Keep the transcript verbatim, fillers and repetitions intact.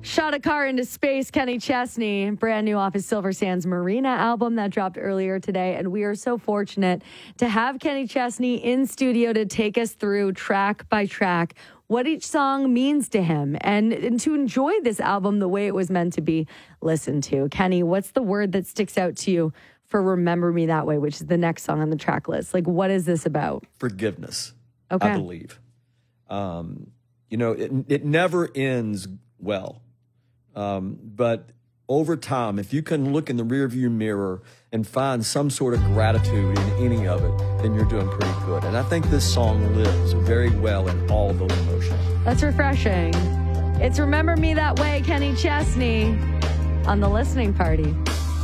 Shot a car into space, Kenny Chesney, brand new off his Silver Sands Marina album that dropped earlier today. And we are so fortunate to have Kenny Chesney in studio to take us through track by track what each song means to him and, and to enjoy this album the way it was meant to be listened to. Kenny, what's the word that sticks out to you for Remember Me That Way, which is the next song on the track list? Like, what is this about? Forgiveness, okay. I believe. Um, you know, it, it never ends well. Um, but over time, if you can look in the rearview mirror and find some sort of gratitude in any of it, then you're doing pretty good. And I think this song lives very well in all those emotions. That's refreshing. It's Remember Me That Way, Kenny Chesney on The Listening Party.